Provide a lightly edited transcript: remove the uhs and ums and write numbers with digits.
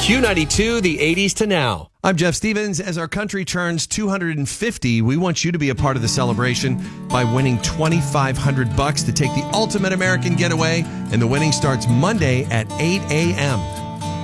Q92, the 80s to now. I'm Jeff Stevens. As our country turns 250, we want you to be a part of the celebration by winning $2,500 to take the ultimate American getaway, and the winning starts Monday at 8 a.m.